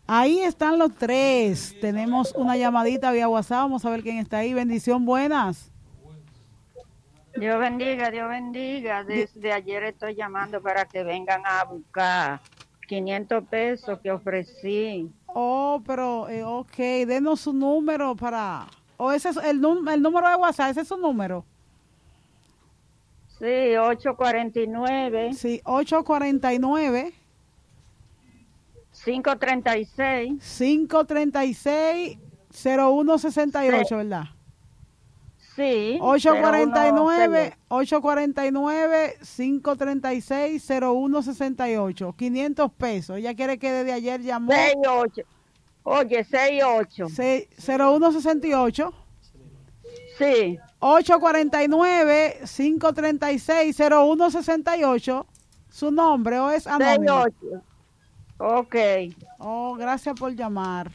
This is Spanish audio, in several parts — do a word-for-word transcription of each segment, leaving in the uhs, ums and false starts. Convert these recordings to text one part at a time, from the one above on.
Ahí están los tres. Tenemos una llamadita vía WhatsApp. Vamos a ver quién está ahí. Bendición, buenas. Dios bendiga, Dios bendiga. Desde ayer estoy llamando para que vengan a buscar quinientos pesos que ofrecí. Oh, pero, eh, ok, denos su número para... O oh, ese es el, el número de WhatsApp, ese es su número. Sí, ocho cuarenta y nueve. Sí, ocho cuarenta y nueve. cinco treinta y seis. cinco treinta y seis, cero uno sesenta y ocho, sí. ¿Verdad? Sí. ocho cuarenta y nueve, ocho cuarenta y nueve, cinco treinta y seis, cero uno sesenta y ocho. quinientos pesos. Ella quiere que desde ayer llamó. sesenta y ocho. Oye, sesenta y ocho. cero uno sesenta y ocho. Sí. ocho cuarenta y nueve, cinco treinta y seis, cero uno sesenta y ocho. ¿Su nombre o es anónimo? sesenta y ocho. Ok. Oh, gracias por llamar.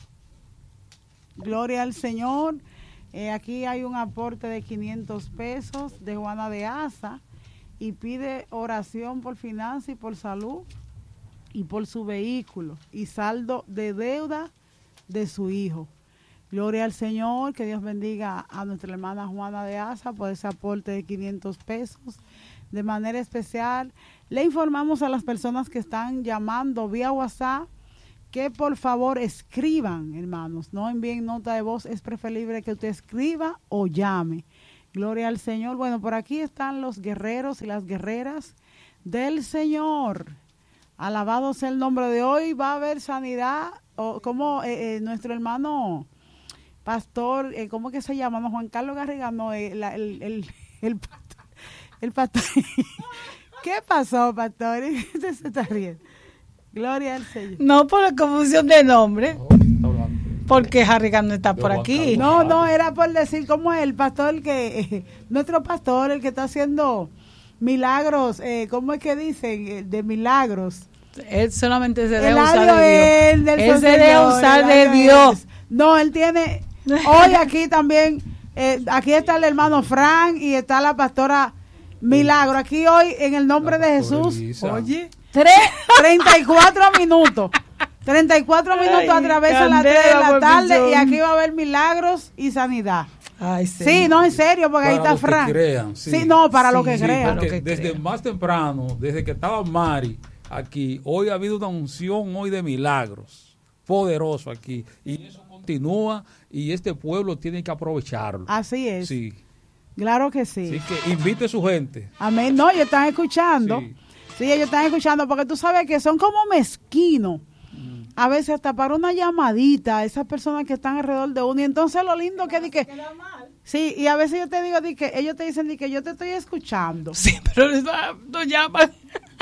Gloria al Señor. Eh, aquí hay un aporte de quinientos pesos de Juana de Asa y pide oración por finanzas y por salud y por su vehículo y saldo de deuda de su hijo. Gloria al Señor, que Dios bendiga a nuestra hermana Juana de Asa por ese aporte de quinientos pesos. De manera especial, le informamos a las personas que están llamando vía WhatsApp que por favor escriban, hermanos, no envíen nota de voz, es preferible que usted escriba o llame. Gloria al Señor. Bueno, por aquí están los guerreros y las guerreras del Señor. Alabado sea el nombre de hoy. Va a haber sanidad, o como eh, eh, nuestro hermano pastor, eh, ¿cómo que se llama? No, Juan Carlos Garriga, no, eh, la, el, el, el pastor. El pastor. ¿Qué pasó, pastor? Usted se está riendo. Gloria al Señor. No por la confusión de nombre, porque Harrigan no está por aquí. No, no, era por decir cómo es el pastor que, eh, nuestro pastor, el que está haciendo milagros, eh, ¿cómo es que dicen? De milagros. Él solamente se debe usar de Dios. Él se debe usar de Dios. No, él tiene, hoy aquí también, eh, aquí está el hermano Frank y está la pastora Milagro. Aquí hoy, en el nombre de Jesús, Elisa. Oye, Tres, treinta y cuatro minutos. treinta y cuatro minutos a través de las tres de la tarde y aquí va a haber milagros y sanidad. Ay, sí. Sí, no, en serio, porque para ahí está los Fran. Que crean, sí. sí, no, para sí, los que sí, crean. Porque que desde crean. más temprano, desde que estaba Mari aquí, hoy ha habido una unción hoy de milagros. Poderoso aquí. Y eso continúa y este pueblo tiene que aprovecharlo. Así es. Sí. Claro que sí. Así que invite a su gente. Amén. No, ellos están escuchando. Sí. Sí, ellos están escuchando porque tú sabes que son como mezquinos. Mm. A veces hasta para una llamadita a esas personas que están alrededor de uno. Y entonces lo lindo que di que... Sí, y a veces yo te digo di que ellos te dicen di que yo te estoy escuchando. Sí, pero no, no llaman.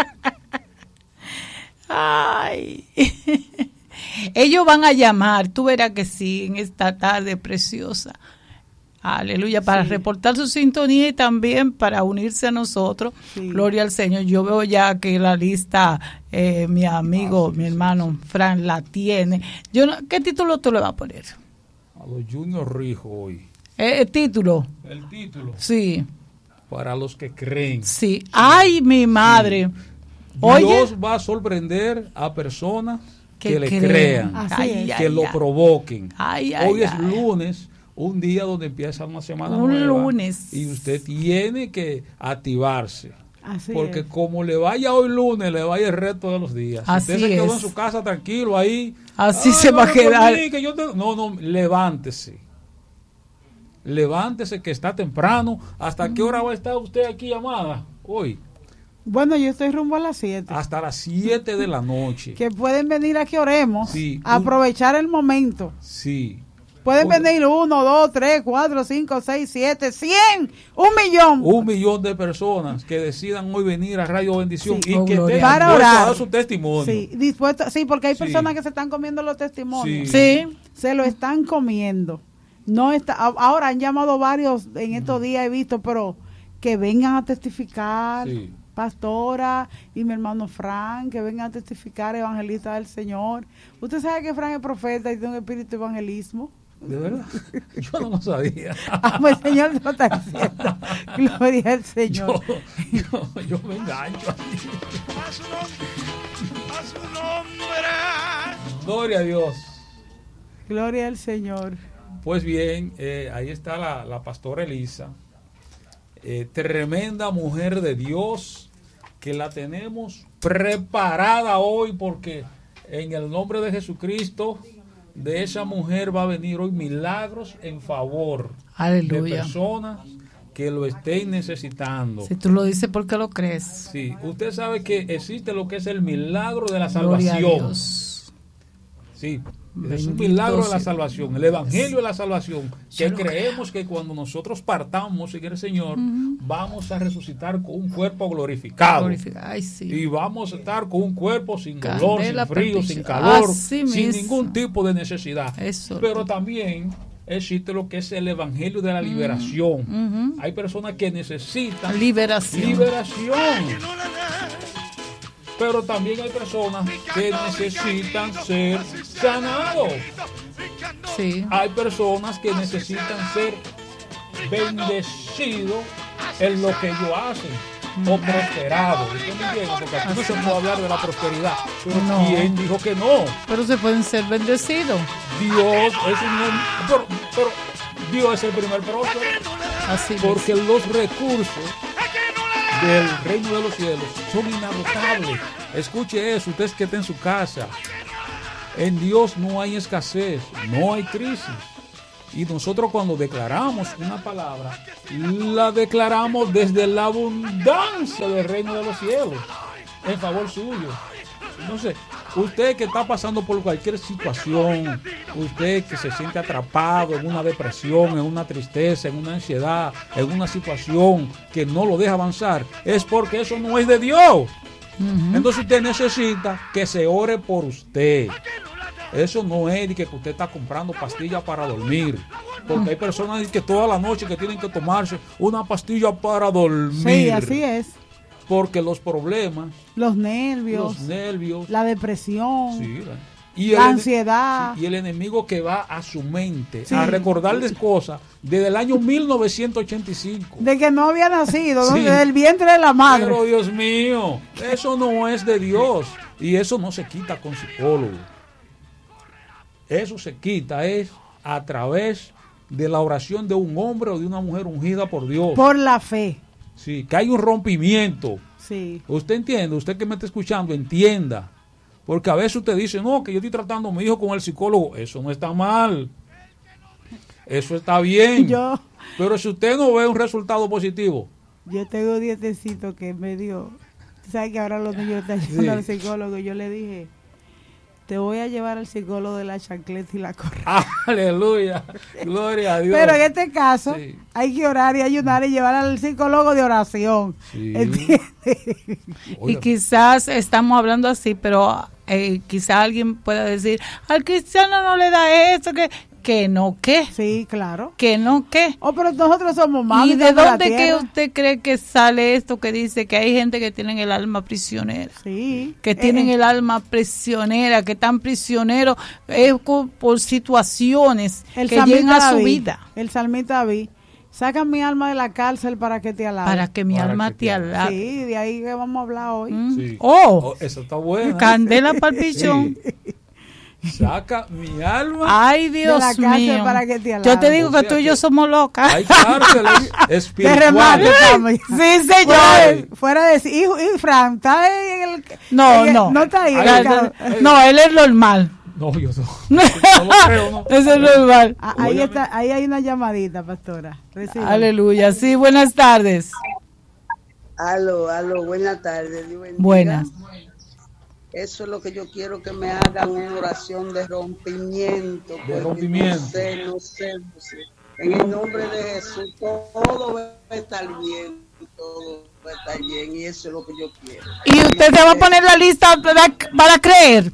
Ay. Ellos van a llamar, tú verás que sí, en esta tarde preciosa. Aleluya, para sí. reportar su sintonía y también para unirse a nosotros. Sí. Gloria al Señor. Yo veo ya que la lista, eh, mi amigo, ah, sí, mi hermano sí. Fran la tiene. Yo no, ¿qué título tú le vas a poner? A los Junior Rijo hoy. ¿El, el título? El título. Sí. Para los que creen. Sí. Ay, mi madre. Sí. Oye, Dios va a sorprender a personas que, que le creen. crean, Ay, que ay, lo ay. provoquen. Ay, ay, hoy ay. es lunes. Un día donde empieza una semana un nueva. lunes. Y usted tiene que activarse. Así porque es. como le vaya hoy lunes, le vaya el resto de los días. Así si usted se quedó es. en su casa tranquilo ahí. Así se va a quedar. Mí, que yo te... No, no, levántese. Levántese que está temprano. ¿Hasta mm. qué hora va a estar usted aquí, amada? Hoy. Bueno, yo estoy rumbo a las siete. Hasta las siete de la noche. Que pueden venir a que oremos. Sí, a un... aprovechar el momento. Sí. Pueden un... venir uno, dos, tres, cuatro, cinco, seis, siete, cien, un millón. Un millón de personas que decidan hoy venir a Radio Bendición sí, y oh, que estén para dispuestos orar. a dar su testimonio. Sí, dispuesto, sí, porque hay sí. personas que se están comiendo los testimonios. Sí. sí. Se lo están comiendo. No está, ahora han llamado varios en estos días, he visto, pero que vengan a testificar. Sí. Pastora y mi hermano Frank, que vengan a testificar, evangelista del Señor. Usted sabe que Frank es profeta y tiene un espíritu de evangelismo. ¿De verdad? Yo no lo sabía. Ah, pues el Señor lo está diciendo. Gloria al Señor. Yo, yo, yo me engancho. A su nombre, a su nombre, Gloria a Dios. Gloria al Señor. Pues bien, eh, ahí está la, la pastora Elisa, eh, tremenda mujer de Dios, que la tenemos preparada hoy, porque en el nombre de Jesucristo, de esa mujer va a venir hoy milagros en favor Aleluya. de personas que lo estén necesitando. Si tú lo dices, ¿por qué lo crees? Sí, usted sabe que existe lo que es el milagro de la Gloria a salvación. Dios. Sí, es Bendito un milagro de la sea. salvación, el evangelio de la salvación, que Yo lo creemos que cuando nosotros partamos en el Señor, vamos a resucitar con un cuerpo glorificado. Glorifica. Ay, sí. Y vamos a estar con un cuerpo sin dolor, Candela sin frío, perdición. sin calor, Así sin mismo. ningún tipo de necesidad. Eso. Pero también existe lo que es el evangelio de la liberación. Ujú. Hay personas que necesitan Liberación. liberación. Pero también hay personas que necesitan ser sanados. Sí. Hay personas que necesitan ser bendecidos en lo que ellos hacen o prosperados. ¿Usted me entiende? Porque aquí no se puede hablar de la prosperidad. Pero No. ¿quién dijo que no? Pero se pueden ser bendecidos. Dios es un... Pero, pero Dios es el primer próspero. Así es. Porque los recursos del reino de los cielos son inagotables. Escuche eso, usted que está en su casa. En Dios no hay escasez, no hay crisis. Y nosotros cuando declaramos una palabra, la declaramos desde la abundancia del reino de los cielos, en favor suyo. Entonces, usted que está pasando por cualquier situación, usted que se siente atrapado en una depresión, en una tristeza, en una ansiedad, en una situación que no lo deja avanzar, es porque eso no es de Dios. Uh-huh. Entonces usted necesita que se ore por usted. Eso no es de que usted está comprando pastillas para dormir, porque hay personas que toda la noche que tienen que tomarse una pastilla para dormir. Sí, así es. Porque los problemas, los nervios, los nervios, la depresión, sí, y la el, ansiedad, sí, y el enemigo que va a su mente sí. a recordarles cosas desde el año mil novecientos ochenta y cinco, de que no había nacido, sí. ¿no? Desde el vientre de la madre. Pero Dios mío, eso no es de Dios, y eso no se quita con psicólogo. Eso se quita es a través de la oración de un hombre o de una mujer ungida por Dios. Por la fe. Sí, que hay un rompimiento. Sí. Usted entiende, usted que me está escuchando, entienda. Porque a veces usted dice, no, que yo estoy tratando a mi hijo con el psicólogo. Eso no está mal. Eso está bien. Yo, Pero si usted no ve un resultado positivo. Yo tengo un dietecito que me dio. Tú sabes que ahora los niños están yendo sí. al psicólogo. Yo le dije, te voy a llevar al psicólogo de la chancleta y la correa. Aleluya, gloria a Dios. Pero en este caso sí. hay que orar y ayunar y llevar al psicólogo de oración. Sí. ¿Entiendes? Y quizás estamos hablando así, pero eh, quizás alguien pueda decir, al cristiano no le da eso, que que no, ¿qué? Sí, claro. Que no, ¿qué? Oh, pero nosotros somos más. ¿Y de dónde que usted cree que sale esto que dice que hay gente que tienen el alma prisionera? Sí. Que tienen eh, el alma prisionera, que están prisioneros eh, por situaciones que llegan a David, su vida. El salmista David, saca mi alma de la cárcel para que te alabe. Para que mi para alma que te alabe. Sí, de ahí que vamos a hablar hoy. Mm. Sí. Oh, oh, eso está bueno. Candela para el pichón. Sí. Saca mi alma. Ay, Dios de la mío. Para que te alabe. Yo te digo O que sea tú y que yo somos locas. Hay cárceles espirituales. De remate, estamos. Sí, señor. Fuera, fuera de sí. Y, y Fran, ¿está ahí en el...? No, en el, no. No está ahí. Ay, Ricardo. No, él es normal. No, yo no. No lo creo, no. Eso es normal. Ah, ahí, está, ahí hay una llamadita, pastora. Recibe. Aleluya. Sí, buenas tardes. Aló, aló, buenas tardes. Buenas. Eso es lo que yo quiero, que me hagan una oración de rompimiento. De rompimiento. No sé, no sé, no sé. En el nombre de Jesús, todo va a estar bien, todo va a estar bien, y eso es lo que yo quiero. ¿Y usted se va a poner la lista para, para creer?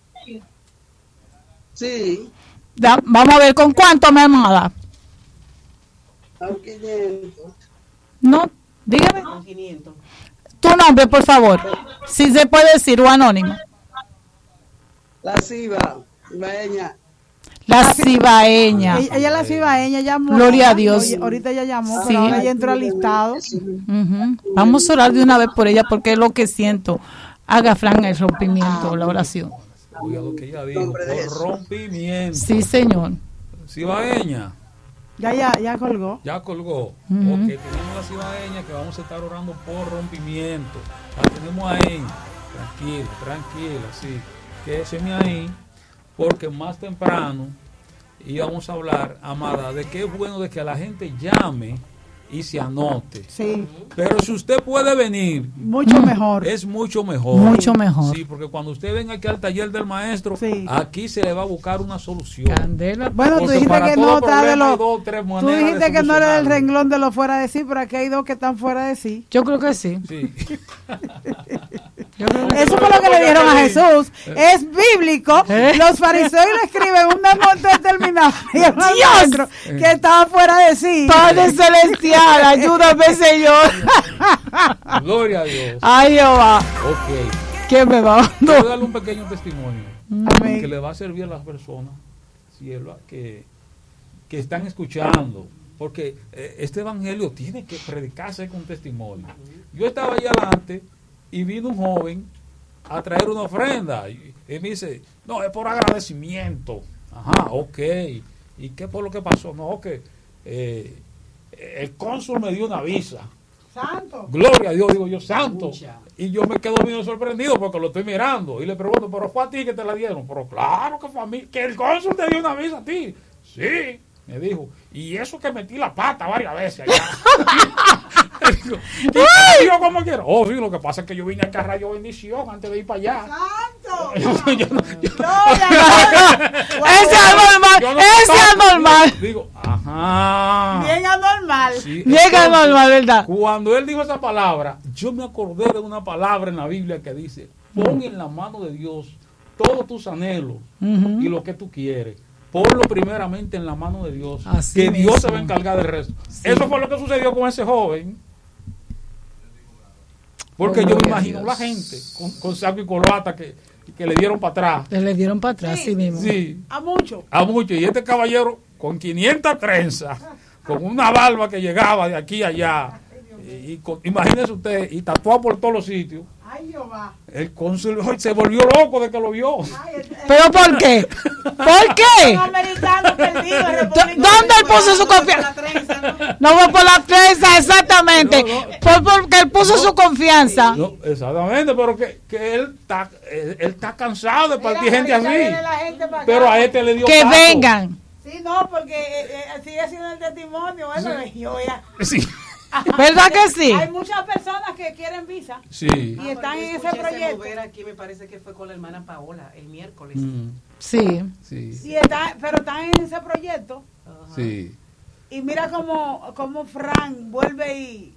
Sí. Da, vamos a ver, ¿con cuánto, mi amada? Con quinientos. No, dígame. Con quinientos. Tu nombre, por favor. Si se puede decir, o anónimo. La Ciba, Ibaeña. La cibaeña. Ella, ella es la cibaeña, llamó. Gloria a Dios. Oye, ahorita ella llamó, Sí. pero ahora ella entró al listado. Uh-huh. Vamos a orar de una vez por ella porque es lo que siento. Haga Fran el rompimiento, la oración. Oiga lo que ella dijo, Nombre de por Jesús. rompimiento. Sí, señor. Cibaeña, Ya, ya, ya colgó. ya colgó. Ujú. Ok, tenemos la cibaeña que vamos a estar orando por rompimiento. La tenemos ahí. Tranquila, tranquila, sí. Quédese ahí, porque más temprano íbamos a hablar, amada, de que es bueno de que la gente llame y se anote. Sí, Pero si usted puede venir, mucho mejor. es mucho mejor. Mucho mejor. Sí, porque cuando usted venga aquí al taller del maestro, Sí. aquí se le va a buscar una solución. Candela. Bueno, tú Porque dijiste para que todo no está de problema hay los... dos, tres Tú maneras de dijiste que no era del solucionarlo. renglón de los fuera de sí, pero aquí hay dos que están fuera de sí. Yo creo que sí. Sí. Yo creo que Eso fue lo que le dieron a Jesús. Es bíblico. ¿Eh? Los fariseos le escriben un demonio determinado y el maestro que estaba fuera de sí. Padre celestial, ayúdame, Señor. Gloria a Dios. Ay, Jehová. Ok. ¿Quién me va? Quiero No. darle un pequeño testimonio Amén. que le va a servir a las personas, sierva, que, que están escuchando. Porque eh, este evangelio tiene que predicarse con testimonio. Yo estaba ahí adelante y vino un joven a traer una ofrenda. Y, y me dice, no, es por agradecimiento. Ajá, ok. ¿Y qué fue lo que pasó? No, que eh, el cónsul me dio una visa. Santo. Gloria a Dios, digo yo, santo. Y yo me quedo bien sorprendido porque lo estoy mirando. Y le pregunto, ¿pero fue a ti que te la dieron? Pero claro que fue a mí. Que el cónsul te dio una visa a ti. Sí, me dijo. Y eso que metí la pata varias veces allá. Digo, ¿y te digo como quiero? Oh, sí, lo que pasa es que yo vine acá a Radio Bendición antes de ir para allá. Santo. Yo- yo no- yo- Ese es normal. yo no- Ese es normal. Digo, ajá. Bien anormal. Sí, Llega entonces, normal, ¿verdad? Cuando él dijo esa palabra, yo me acordé de una palabra en la Biblia que dice, pon en la mano de Dios todos tus anhelos Ujú. y lo que tú quieres. Ponlo primeramente en la mano de Dios, Así que Dios mismo. se va a encargar del resto. Eso fue lo que sucedió con ese joven. Porque Oh, yo me gloria a imagino Dios. la gente con, con saco y corbata que, que le dieron para atrás. Le dieron para atrás, Sí, sí mismo. Sí, A mucho. a muchos. Y este caballero con quinientas trenzas, con una barba que llegaba de aquí a allá. Y, y con- imagínese usted, y tatuado por todos los sitios. Ay, Jehová. El cónsul hoy se volvió loco de que lo vio. Ay, el, el- ¿Pero por qué? ¿Por qué? un americano perdido. ¿Dó- republicano. ¿Dónde él puso su confianza? No fue por la prensa, exactamente. No, no. Fue porque él puso su confianza. No, exactamente, pero que, que él está él, él está cansado de partir Mira, gente ahorita viene así. la gente para acá. Pero a este le dio Que caso. vengan. Sí, no, porque eh, eh, sigue siendo el testimonio. Bueno, yo ya. Sí. ¿Verdad que sí? Hay muchas personas que quieren visa Sí. y están en ese Escuché proyecto. mover aquí, me parece que fue con la hermana Paola el miércoles. Mm, Sí. sí. Y está, pero están en ese proyecto. Ajá. Sí. Y mira cómo, cómo Frank vuelve y,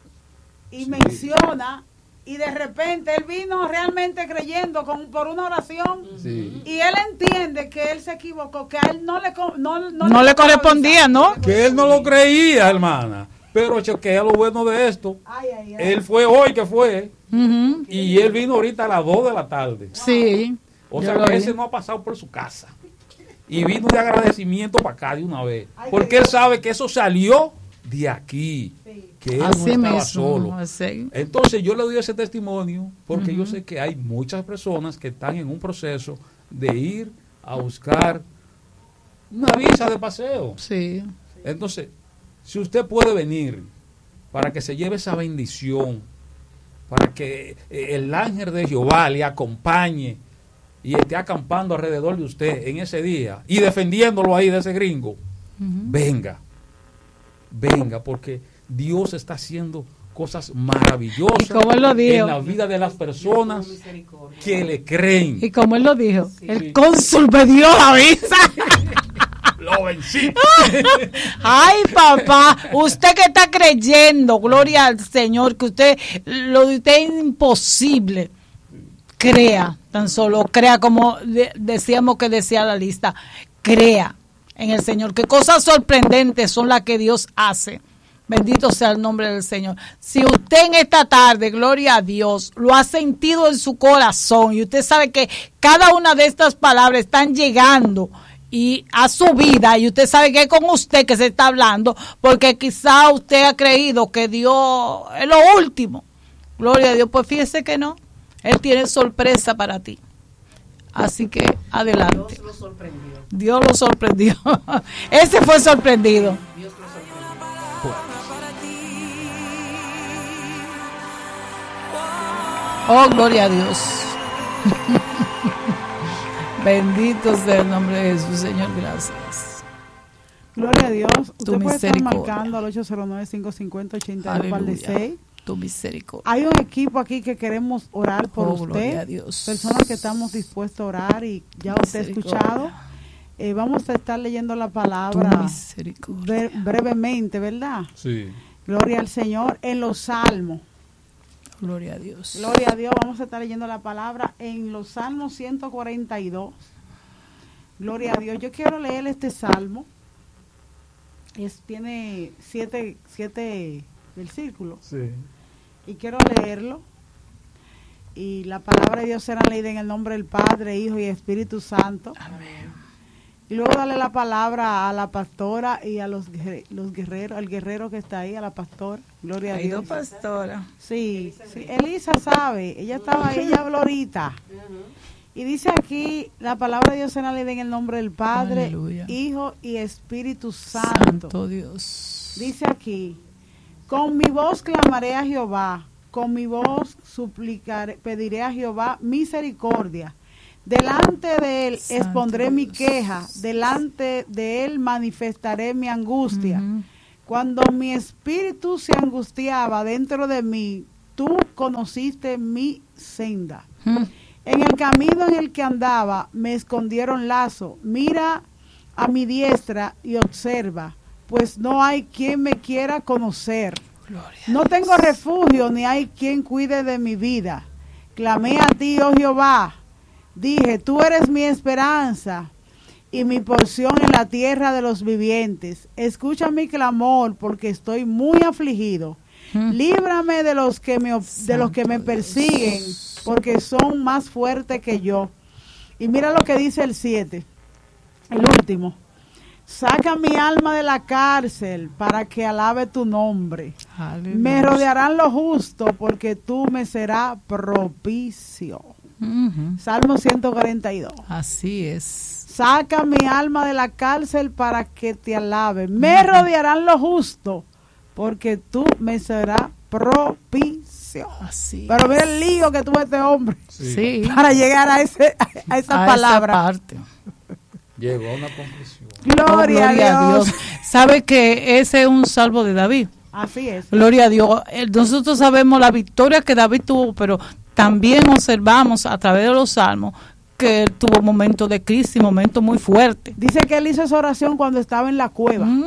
y Sí. menciona. Y de repente él vino realmente creyendo con, por una oración. Sí. Y él entiende que él se equivocó, que a él no le, co- no, no No le tocaba correspondía, visa. ¿no? Que él no lo creía, hermana. Pero chequea lo bueno de esto. Ay, ay, ay. Él fue hoy que fue. Ujú. Y él vino ahorita a las dos de la tarde. Sí. O Yo sea lo que vi. ese no ha pasado por su casa. Y vino de agradecimiento para acá de una vez. Porque él sabe que eso salió de aquí. Que él Así no estaba mismo. solo. así. Entonces yo le doy ese testimonio porque yo sé que hay muchas personas que están en un proceso de ir a buscar una visa de paseo. Sí. Entonces, si usted puede venir para que se lleve esa bendición, para que eh, el ángel de Jehová le acompañe y esté acampando alrededor de usted en ese día y defendiéndolo ahí de ese gringo, venga, venga, porque Dios está haciendo cosas maravillosas Y como él lo dijo. en la vida de las personas Misericordia. que le creen. Y como él lo dijo, Sí. el cónsul me dio la visa. Lo vencí. Ay, papá, usted que está creyendo, gloria al Señor, que usted, lo de usted es imposible. Crea, tan solo crea, como de- decíamos que decía la lista, crea en el Señor, que cosas sorprendentes son las que Dios hace. Bendito sea el nombre del Señor. Si usted en esta tarde, gloria a Dios, lo ha sentido en su corazón y usted sabe que cada una de estas palabras están llegando y a su vida y usted sabe que es con usted que se está hablando, porque quizá usted ha creído que Dios es lo último. Gloria a Dios, pues fíjese que no. Él tiene sorpresa para ti. Así que adelante. Dios lo sorprendió. Dios lo sorprendió. Ese fue sorprendido. Dios lo sorprendió. Oh, gloria a Dios. Bendito sea el nombre de Jesús, Señor, gracias. Gloria a Dios. Tu Usted puede estar misericordia. marcando al ocho cero nueve, cinco cinco cero, ocho dos cuatro Aleluya. seis. Tu misericordia. Hay un equipo aquí que queremos orar por Oh, gloria a usted. Dios. Personas que estamos dispuestos a orar y ya usted ha Misericordia. escuchado. Eh, vamos a estar leyendo la Tu palabra misericordia. bre- brevemente, ¿verdad? Sí. Gloria al Señor en los salmos. Gloria a Dios. Gloria a Dios, vamos a estar leyendo la palabra en los salmos ciento cuarenta y dos. Gloria a Dios. Yo quiero leer este salmo. Es, tiene siete, siete versículos. Sí. Y quiero leerlo. Y la palabra de Dios será leída en el nombre del Padre, Hijo y Espíritu Santo. Amén. Y luego darle la palabra a la pastora y a los, guerre- los guerreros, al guerrero que está ahí, a la pastora. Gloria a Hay Dios. dos pastoras. Sí, sí, Elisa sabe, ella estaba ahí, ella habló ahorita. Y dice aquí, la palabra de Dios será leída en el nombre del Padre, Aleluya. Hijo y Espíritu Santo. Santo Dios. Dice aquí, con mi voz clamaré a Jehová, con mi voz suplicaré, pediré a Jehová misericordia. Delante de él Santo expondré mi Dios. queja, delante de él manifestaré mi angustia. Ujú. Cuando mi espíritu se angustiaba dentro de mí, tú conociste mi senda. Mm. En el camino en el que andaba me escondieron lazo. Mira a mi diestra y observa, pues no hay quien me quiera conocer. Gloria. No tengo refugio ni hay quien cuide de mi vida. Clamé a ti, oh Jehová. Dije, tú eres mi esperanza y mi porción en la tierra de los vivientes. Escucha mi clamor porque estoy muy afligido. Mm. Líbrame de los que me, op- de los que me Santo persiguen, porque son más fuertes que yo. Y mira lo que dice el siete, el último. Saca mi alma de la cárcel para que alabe tu nombre. Aleluya. Me rodearán los justos porque tú me serás propicio. Ujú. Salmo ciento cuarenta y dos. Así es. Saca mi alma de la cárcel para que te alabe. Me rodearán los justos porque tú me serás propicio. Así. Pero mira el lío que tuvo este hombre Sí. para llegar a, ese, a esa A palabra. esa parte. Llegó a una conclusión. Gloria, Oh, gloria a Dios. Sabe que ese es un salvo de David. Así es. Gloria a Dios. Eh, Nosotros sabemos la victoria que David tuvo, pero también observamos a través de los salmos que él tuvo momentos de crisis, momentos muy fuertes. Dice que él hizo esa oración cuando estaba en la cueva. Mm.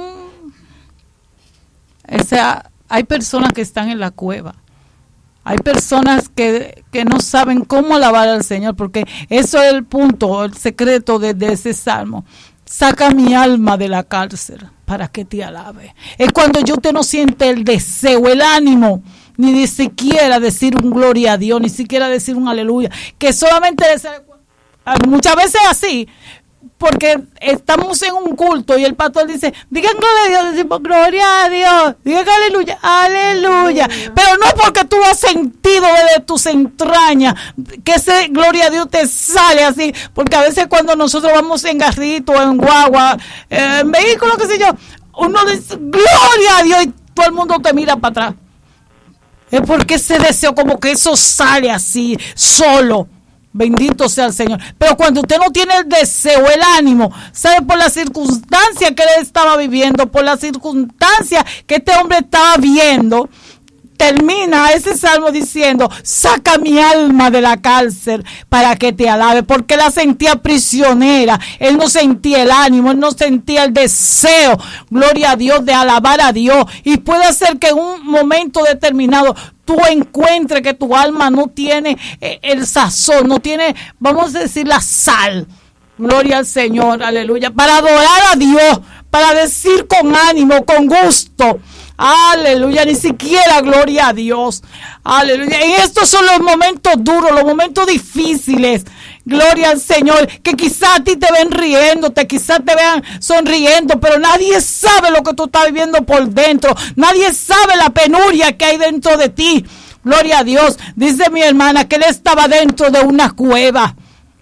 O sea, hay personas que están en la cueva. Hay personas que, que no saben cómo alabar al Señor, porque eso es el punto, el secreto de, de ese salmo. Saca mi alma de la cárcel para que te alabe. Es cuando yo te no siente el deseo, el ánimo, ni ni siquiera decir un gloria a Dios, ni siquiera decir un aleluya, que solamente muchas veces así, porque estamos en un culto y el pastor dice, digan gloria a Dios, decimos gloria a Dios, digan aleluya, aleluya, pero no porque tú has sentido desde tus entrañas que ese gloria a Dios te sale así, porque a veces cuando nosotros vamos en garrito, en guagua, eh, en vehículo, qué sé yo, uno dice gloria a Dios y todo el mundo te mira para atrás. Es porque ese deseo como que eso sale así, solo. Bendito sea el Señor. Pero cuando usted no tiene el deseo, el ánimo, sabe por la circunstancia que él estaba viviendo, por la circunstancia que este hombre estaba viendo, termina ese salmo diciendo, saca mi alma de la cárcel para que te alabe, porque la sentía prisionera, él no sentía el ánimo, él no sentía el deseo, gloria a Dios, de alabar a Dios, y puede ser que en un momento determinado tú encuentres que tu alma no tiene eh, el sazón, no tiene, vamos a decir, la sal, gloria al Señor, aleluya, para adorar a Dios, para decir con ánimo, con gusto, aleluya, ni siquiera gloria a Dios, aleluya. Y estos son los momentos duros, los momentos difíciles, gloria al Señor, que quizás a ti te ven riéndote, quizás te vean sonriendo, pero nadie sabe lo que tú estás viviendo por dentro, nadie sabe la penuria que hay dentro de ti, gloria a Dios. Dice mi hermana que él estaba dentro de una cueva,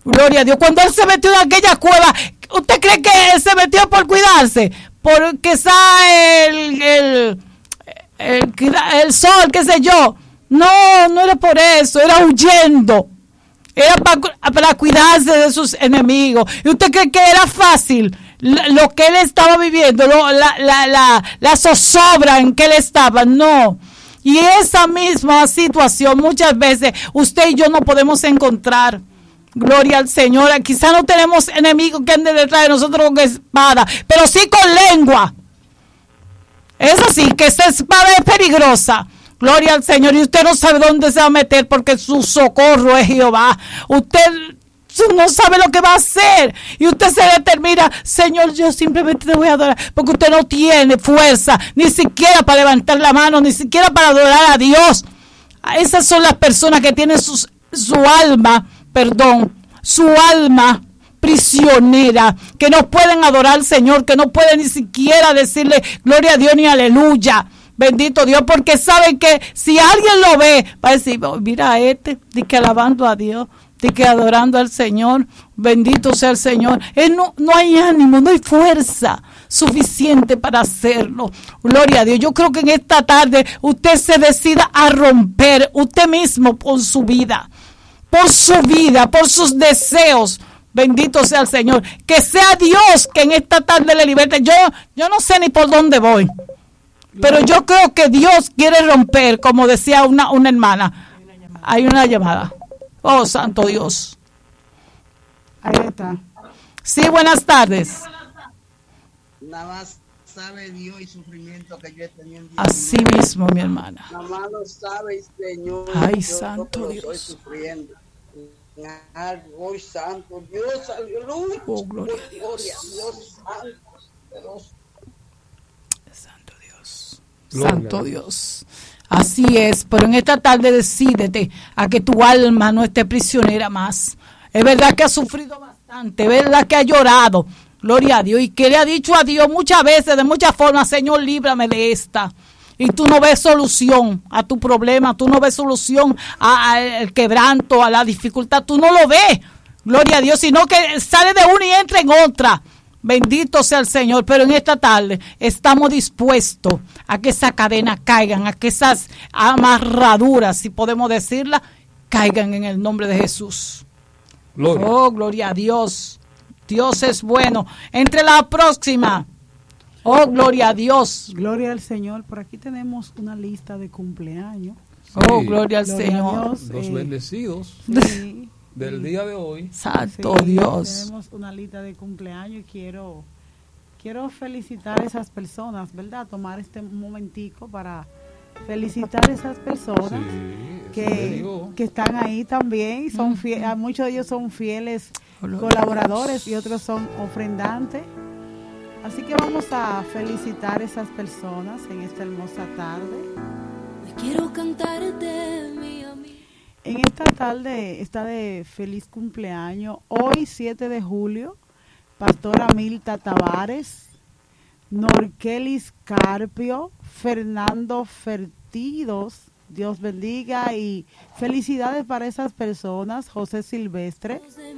Gloria a Dios. Cuando él se metió en aquella cueva, ¿usted cree que él se metió por cuidarse? Porque está el, el, el, el sol, qué sé yo. No, no era por eso, era huyendo. Era para, para cuidarse de sus enemigos. ¿Y usted cree que era fácil lo que él estaba viviendo, lo, la, la, la, la zozobra en que él estaba? No. Y esa misma situación muchas veces usted y yo no podemos encontrar. Gloria al Señor. Quizá no tenemos enemigos que anden detrás de nosotros con espada, pero sí con lengua. Es así, que esa espada es peligrosa. Gloria al Señor. Y usted no sabe dónde se va a meter porque su socorro es Jehová. Usted no sabe lo que va a hacer. Y usted se determina, Señor, yo simplemente te voy a adorar. Porque usted no tiene fuerza, ni siquiera para levantar la mano, ni siquiera para adorar a Dios. Esas son las personas que tienen sus, su alma, perdón, su alma prisionera, que no pueden adorar al Señor, que no pueden ni siquiera decirle gloria a Dios ni aleluya. Bendito Dios, porque saben que si alguien lo ve, va a decir, oh, mira a este, di que alabando a Dios, di que adorando al Señor, bendito sea el Señor. Él no, no hay ánimo, no hay fuerza suficiente para hacerlo. Gloria a Dios. Yo creo que en esta tarde usted se decida a romper usted mismo por su vida, por su vida, por sus deseos. Bendito sea el Señor. Que sea Dios que en esta tarde le liberte. Yo, yo no sé ni por dónde voy, pero yo creo que Dios quiere romper, como decía una, una hermana. Hay una llamada. Oh, santo Dios. Ahí está. Sí, buenas tardes. Nada más sabe Dios y sufrimiento que yo he tenido. Así mismo, mi hermana. Nada más lo sabe, Señor. Ay, yo santo lo Dios. Estoy sufriendo. Ay, santo Dios, aleluya. Oh, gloria a Dios. Gloria a Dios, santo Dios. Santo Dios. Gloria Santo a Dios. Así es, pero en esta tarde decídete a que tu alma no esté prisionera más. Es verdad que ha sufrido bastante, es verdad que ha llorado, gloria a Dios, y que le ha dicho a Dios muchas veces, de muchas formas, Señor, líbrame de esta. Y tú no ves solución a tu problema, tú no ves solución al quebranto, a la dificultad, tú no lo ves, gloria a Dios, sino que sale de una y entra en otra. Bendito sea el Señor, pero en esta tarde estamos dispuestos a que esas cadenas caigan, a que esas amarraduras, si podemos decirla, caigan en el nombre de Jesús. Gloria. Oh, gloria a Dios. Dios es bueno. Entre la próxima. Oh, gloria a Dios. Gloria al Señor. Por aquí tenemos una lista de cumpleaños. Oh, Sí. gloria al Gloria a Señor. Dios. Los eh, bendecidos Sí, del día de hoy. Santo sí, Dios. Tenemos una lista de cumpleaños y quiero, quiero felicitar a esas personas, ¿verdad? Tomar este momentico para felicitar a esas personas Sí, eso le que, digo. que están ahí también. Son fie- a muchos de ellos son fieles Gloria colaboradores y otros son ofrendantes. Así que vamos a felicitar a esas personas en esta hermosa tarde. Quiero cantarte, mi amigo. En esta tarde está de feliz cumpleaños, hoy siete de julio, Pastora Milta Tavares, Norkelis Carpio, Fernando Fertidos, Dios bendiga y felicidades para esas personas, José Silvestre,